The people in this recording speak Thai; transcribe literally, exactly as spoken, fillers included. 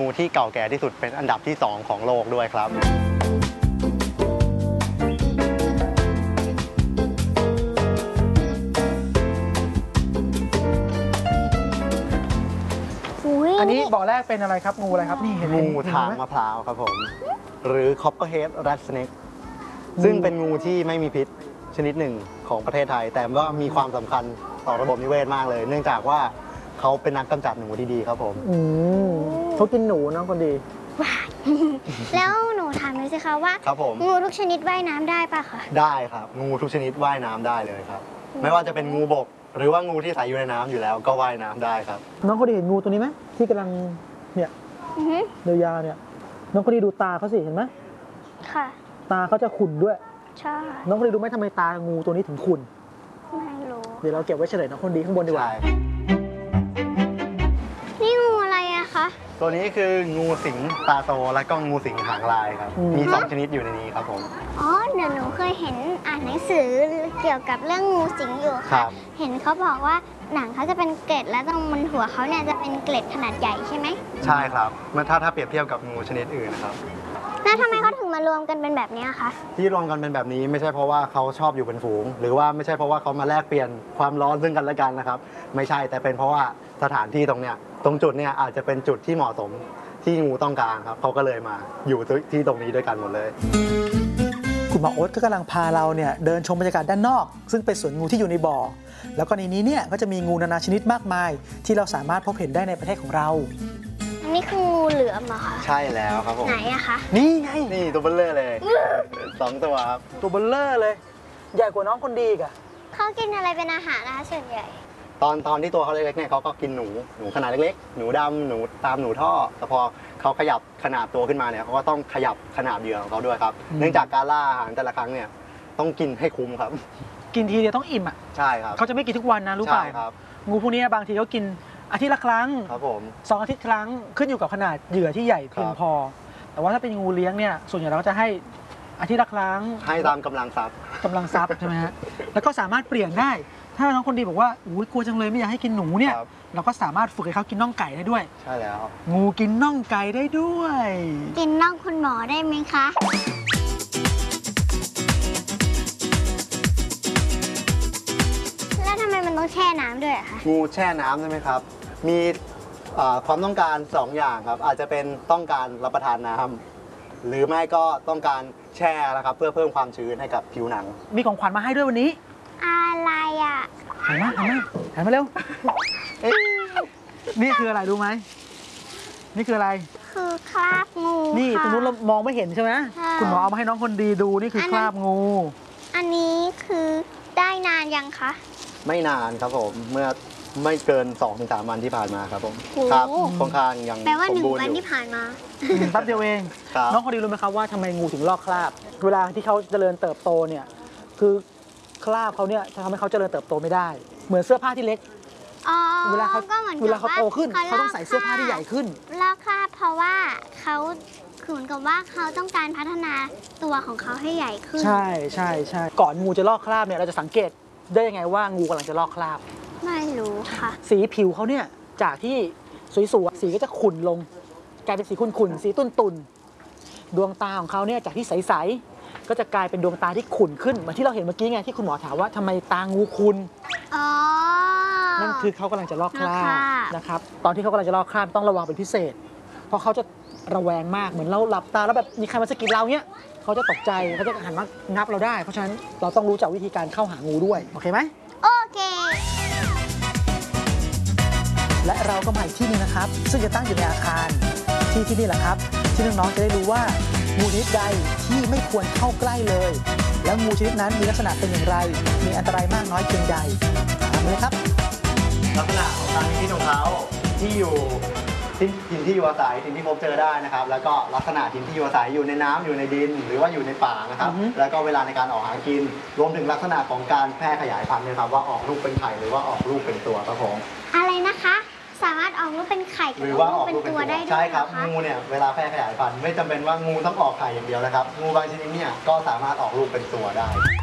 ที่เก่าแก่ที่สุดเป็นอันดับที่สองของโลกด้วยครับอันนี้บ่อแรกเป็นอะไรครับงูอะไรครับนี่เห็นงูทางมะพร้าวครับผมหรือ Copperhead Rat Snake ซึ่งเป็นงูที่ไม่มีพิษชนิดหนึ่งของประเทศไทยแต่ว่ามีความสำคัญต่อระบบนิเวศมากเลย เนื่องจากว่าเขาเป็นนักกำจัดหนูที่ดีครับผมอืมเขากินหนูนะคนดีแล้วหนูถามเลยสิคะว่างูทุกชนิดว่ายน้ำได้ปะคะได้ครับงูทุกชนิดว่ายน้ำได้เลยครับไม่ว่าจะเป็นงูบกหรือว่างูที่ใส่อยู่ในน้ำอยู่แล้วก็ว่ายน้ำได้ครับน้องคนดีเห็นงูตัวนี้ไหมที่กำลังเนี่ยยาวๆเนี่ยน้องคนดีดูตาเขาสิเห็นไหมค่ะตาเขาจะขุ่นด้วยใช่น้องคนดีรู้ไหมทำไมตางูตัวนี้ถึงขุ่นไม่รู้เดี๋ยวเราเก็บไว้เฉลยน้องคนดีข้างบนดีกว่านี่งูอะไรอะคะตัวนี้คืองูสิงตาโตและก็งูสิงหางลายครับมีสองชนิดอยู่ในนี้ครับผมอ๋อเดี๋ยวหนูเคยเห็นอ่านหนังสือเกี่ยวกับเรื่องงูสิงอยู่ค่ะเห็นเขาบอกว่าหนังเขาจะเป็นเกล็ดและตรงบนหัวเขาเนี่ยจะเป็นเกล็ดขนาดใหญ่ใช่ไหมใช่ครับเมื่อถ้าถ้าเปรียบเทียบกับงูชนิดอื่นนะครับแล้วทำไมเขาถึงมารวมกันเป็นแบบนี้คะที่รวมกันเป็นแบบนี้ไม่ใช่เพราะว่าเขาชอบอยู่เป็นฝูงหรือว่าไม่ใช่เพราะว่าเขามาแลกเปลี่ยนความร้อนซึ่งกันและกันนะครับไม่ใช่แต่เป็นเพราะว่าสถานที่ตรงเนี้ยตรงจุดเนี้ยอาจจะเป็นจุดที่เหมาะสมที่งูต้องการครับเขาก็เลยมาอยู่ที่ตรงนี้ด้วยกันหมดเลยคุณหมอโอ๊ตก็กำลังพาเราเนี่ยเดินชมบรรยากาศด้านนอกซึ่งเป็นสวนงูที่อยู่ในบ่อแล้วก็ในนี้เนี่ยก็จะมีงูนานาชนิดมากมายที่เราสามารถพบเห็นได้ในประเทศของเราอันนี้คืองูเหลือมเหรอคะใช่แล้วครับผมไหนอะคะนี่ไงนี่ตัวเบลเลอร์เลยสองตัวครับตัวเบลเลอร์เลยใหญ่กว่าน้องคนดีอ่ะเขากินอะไรเป็นอาหารนะคะส่วนใหญ่ตอนตอนที่ตัวเขาเล็กๆเนี่ยเขาก็กินหนูหนูขนาดเล็กๆหนูดำหนูตามหนูท่อแต่พอเขาขยับขนาดตัวขึ้นมาเนี่ยเขาก็ต้องขยับขนาดเหยื่อของเขาด้วยครับเนื่องจากการล่าอาหารแต่ละครั้งเนี่ยต้องกินให้คุ้มครับกินทีเดียวต้องอิ่มอ่ะใช่ครับเขาจะไม่กินทุกวันนะรู้เปล่างูพวกนี้บางทีเขากินอาทิตย์ละครั้งครับผมสองอาทิตย์ครั้งขึ้นอยู่กับขนาดเหยื่อที่ใหญ่เพียงพอแต่ว่าถ้าเป็นงูเลี้ยงเนี่ยส่วนใหญ่เราก็จะให้อาทิตย์ละครั้งให้ตามกำลังทรัพย์กำลังทรัพย์ใช่ไหมฮะแล้วก็สามารถเปลี่ยนได้ถ้าน้องคนดีบอกว่าอุ้ยกลัวจังเลยไม่อยากให้กินหนูเนี่ยเราก็สามารถฝึกให้เขากินน่องไก่ได้ด้วยใช่แล้วงูกินน่องไก่ได้ด้วยกินน่องคุณหมอได้ไหมคะแล้วทำไมมันต้องแช่น้ำด้วยคะงูแช่น้ำใช่ไหมครับมีความต้องการสองอย่างครับอาจจะเป็นต้องการรับประทานน้ำหรือไม่ก็ต้องการแช่นะครับเพื่อเพิ่มความชื้นให้กับผิวหนังมีของขวัญมาให้ด้วยวันนี้อะไรอ่ะหันมาหันมาหันมาเร็วนี่คืออะไรรู้ไหมนี่คืออะไรคือคราบงูนี่ตรงนู้นเรามองไม่เห็นใช่ไหมคุณหมอเอามาให้น้องคนดีดูนี่คือคราบงูอันนี้คือได้นานยังคะไม่นานครับผมเมื่อไม่เกิน สองถึงสาม วันที่ผ่านมาครับผมครับค่อนข้างยังแปลว่าหนึ่งวันที่ผ่านมาแป๊บเดียวเองน้องคนดีรู้ไหมครับว่าทำไมงูถึงลอกคราบเวลาที่เขาเจริญเติบโตเนี่ยคือคราบเขาเนี่ยจะทำให้เขาเจริญเติบโตไม่ได้เหมือนเสื้อผ้าที่เล็กเวลาเขาเวลาเขาโตขึ้นเขาต้องใส่เสื้อผ้าที่ใหญ่ขึ้นลอกคราบเพราะว่าเขาคือเหมือนกับว่าเขาต้องการพัฒนาตัวของเขาให้ใหญ่ขึ้นใช่ใช่ใช่ก่อนงูจะลอกคราบเนี่ยเราจะสังเกตได้ยังไงว่างูกำลังจะลอกคราบไม่รู้ค่ะสีผิวเขาเนี่ยจากที่สวยๆสีก็จะขุ่นลงกลายเป็นสีขุ่นๆสีตุ่นๆดวงตาของเขาเนี่ยจากที่ใสๆก็จะกลายเป็นดวงตาที่ขุ่นขึ้นเหมือนที่เราเห็นเมื่อกี้ไงที่คุณหมอถามว่าทำไมตางูขุ่นอ๋อนั่นคือเขากำลังจะลอกคราบนะครับตอนที่เขากำลังจะลอกคราบต้องระวังเป็นพิเศษเพราะเขาจะระแวงมากเหมือนเราหลับตาแล้วแบบมีใครมาสะกิดเราเนี้ยเขาจะตกใจเขาจะหันมางับเราได้เพราะฉะนั้นเราต้องรู้จักวิธีการเข้าหางูด้วยโอเคไหมโอเคและเราก็มาอีกที่นึงนะครับซึ่งจะตั้งอยู่ในอาคารที่ที่นี่แหละครับที่น้องๆจะได้รู้ว่างูชนิดใดที่ไม่ควรเข้าใกล้เลยแล้วงูชนิดนั้นมีลักษณะเป็นอย่างไรมีอันตรายมากน้อยเพียงใดตามมาเลยครับลักษณะของการมีพิษของเขาที่อยู่ถิ่นที่อยู่อาศัยถิ่นที่พบเจอได้นะครับแล้วก็ลักษณะถิ่นที่อยู่อาศัยอยู่ในน้ำอยู่ในดินหรือว่าอยู่ในป่านะครับแล้วก็เวลาในการออกหากินรวมถึงลักษณะของการแพร่ขยายพันธุ์นะครับว่าออกลูกเป็นไข่หรือว่าออกลูกเป็นตัวครับผมอะไรนะคะสามารถออกลูกเป็นไข่หรือว่าออกลูกเป็นตัวได้ด้วยใช่ครับงูเนี่ยเวลาแพร่ขยายพันธุ์ไม่จำเป็นว่างูต้องออกไข่อย่างเดียวนะครับงูบางชนิดเนี่ยก็สามารถออกลูกเป็นตัวได้